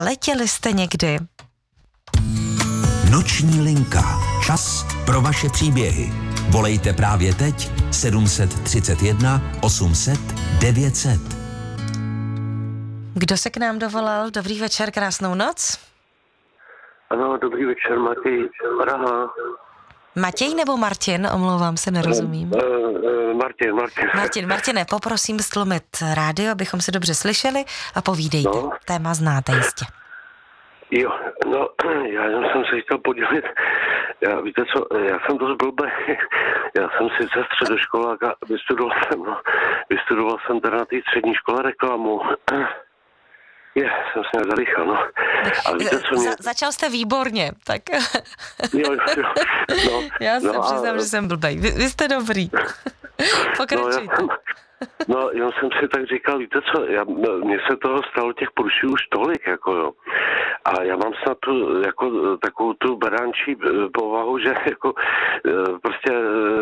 Letěli jste někdy? Noční linka. Čas pro vaše příběhy. Volejte právě teď 731 800 900. Kdo se k nám dovolal? Dobrý večer, krásnou noc. Ano, dobrý večer, Matěj, Praha. Matěj nebo Martin? Omlouvám se, nerozumím. Martine, poprosím stlumit rádio, abychom se dobře slyšeli a povídejte. No. Téma znáte jistě. Jo, no, já jsem se chtěl podělit. Víte co, já jsem dost blbý. Já jsem sice středoškolák a vystudoval jsem teda na té střední škole reklamu. Jsem se nějak zadýchal, no. A víte, co mě... Začal jste výborně, tak... Jo. No, já se přiznám, že jsem blbej. Vy jste dobrý. Pokračujte. No, jenom jsem si tak říkal, víte co, mně se toho stalo těch průšvihů už tolik, jako jo. A já mám snad takovou tu beránčí povahu, že jako prostě,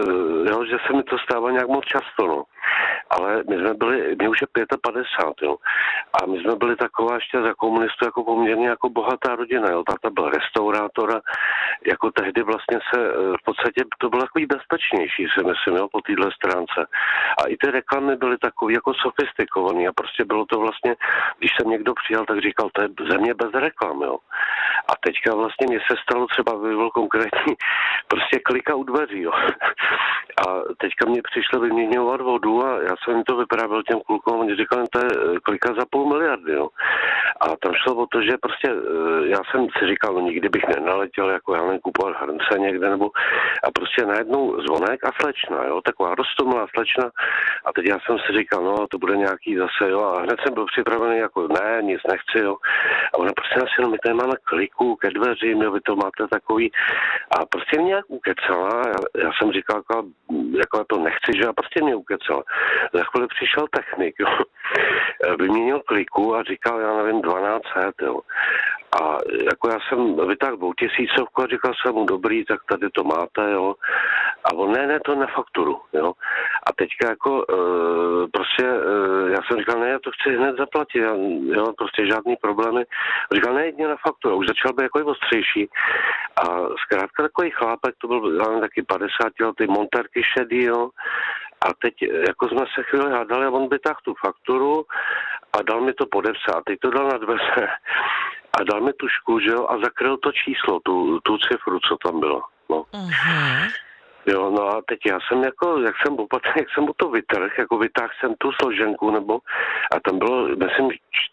jo, že se mi to stává nějak moc často, no. Ale mě už je 55, jo. A my jsme byli taková ještě za komunistů jako poměrně jako bohatá rodina, jo. Táta byl restaurátor a jako tehdy vlastně se v podstatě to bylo takový bezpečnější, si myslím, jo, po téhle stránce. A i ty reklamy byly takový jako sofistikovaný a prostě bylo to vlastně, když jsem někdo přijal, tak říkal, to je země bez reklam, jo. A teďka vlastně mě se stalo třeba byl konkrétní prostě klika u dveří, jo. A teďka mě přišli vyměňovat vodu a já jsem jim to vyprávěl těm klukům, oni říkali, to je klika za 500 000, jo. A tam šlo o to, že prostě já jsem si říkal, no nikdy bych nenaletěl, jako já nevím, kupovat hrnce někde, nebo a prostě najednou zvonek a slečna, jo, taková roztomilá slečna. A teď já jsem si říkal, no to bude nějaký zase, jo, a hned jsem byl připravený, jako ne, nic nechci, jo. A ona prostě nás jenom, my tady máme kliku ke dveřím, jo, vy to máte takový. A prostě mě nějak ukecala, já jsem říkal, jako já to nechci, že a prostě mě ukecala. Za chvíli přišel technik, jo. Vyměnil kliku a říkal, já nevím, 1200, jo. A jako já jsem vytáhl 2000 a říkal jsem mu, dobrý, tak tady to máte, jo. A on, ne, to na fakturu, jo. A teďka jako prostě já jsem říkal, ne, já to chci hned zaplatit, jo, prostě žádný problémy. Říkal, ne, jedině na fakturu, už začal být jako ostřejší. A zkrátka takový chlápek, to byl taky 50 letý, monterky šedý, jo. A teď jako jsme se chvíli hádali a on vytáhl tu fakturu a dal mi to podepsat. Teď to dal na dveře a dal mi tušku, že jo, a zakryl to číslo, tu cifru, co tam bylo, no. Uh-huh. Jo, no a teď já jsem jako, jak jsem mu to vytrhl, jako vytáhl jsem tu složenku, nebo, a tam bylo, myslím,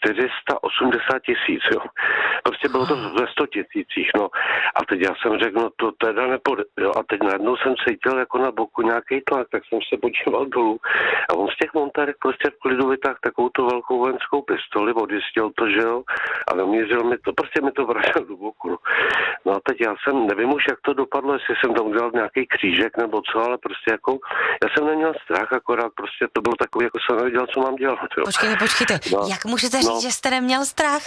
480 000, jo. Prostě bylo to ve 100 000, no. A teď já jsem řekl, no to teda jo. A teď najednou jsem cítil jako na boku nějaký tlak, tak jsem se podíval dolů. A on z těch montérek prostě v klidu vytáhl takovou tu velkou vojenskou pistoli, odjistil to, že jo. A namířil mi to, prostě mi to vracel do boku, no. No a teď já jsem, nevím už, jak to dopadlo, jestli jsem tam udělal nějaký křížek nebo co, ale prostě jako, já jsem neměl strach, akorát prostě to bylo takový, jako jsem nevěděl, co mám dělat, jo. Počkejte, no, jak můžete říct, že jste neměl strach?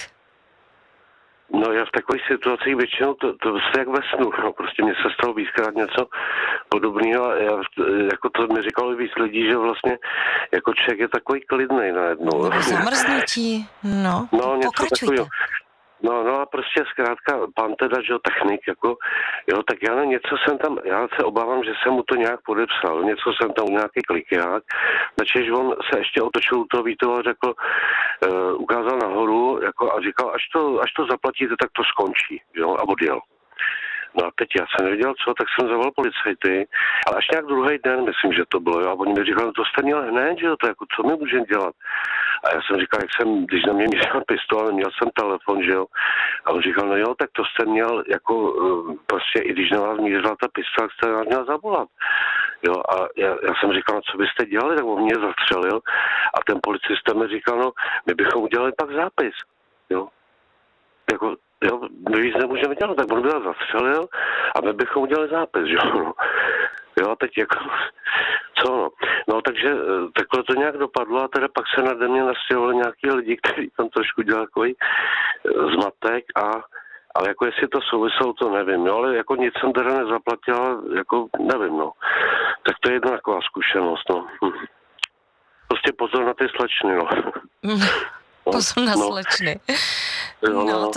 No já v takových situacích většinou to jak ve snu, no, prostě mě se stalo víckrát něco podobného a jako to mi říkalo víc lidí, že vlastně jako člověk je takový klidnej najednou. No, zamrznutí, no něco takového. No a prostě zkrátka, pan teda, že jo, technik, jako, jo, tak já se obávám, že jsem mu to nějak podepsal, něco jsem tam nějaký klikyák, takže on se ještě otočil u toho Vítova a řekl, ukázal nahoru, jako, a říkal, až to zaplatíte, tak to skončí, jo, a odjel. No a teď já jsem nevěděl co, tak jsem zavolal policajty, ale až nějak druhý den, myslím, že to bylo, jo, a oni mi říkali, no to jste měl hned, že jo, to jako, co my můžeme dělat? A já jsem říkal, když na mě mířil pistol, měl jsem telefon, že jo, a on říkal, no jo, tak to jste měl, jako, prostě, i když na vás mířila ta pistol, tak jste nás měl zavolat, jo, a já jsem říkal, no co byste dělali, tak on mě zastřelil a ten policista mi říkal, no, my bychom udělali pak zápis, jo, jako, jo, my víc nemůžeme dělat, tak on by nás zastřelil a my bychom udělali zápis, jo. Jo, a teď jako, co no. No, takže takhle to nějak dopadlo a teda pak se nade mě nastěhovali nějaký lidi, kteří tam trošku dělali takový zmatek ale jako jestli to souviselo, to nevím, jo, ale jako nic jsem teda nezaplatil, jako nevím, no. Tak to je jedna taková zkušenost, no. Prostě pozor na ty slečny, no. Pozor na slečny. Jo, No, no.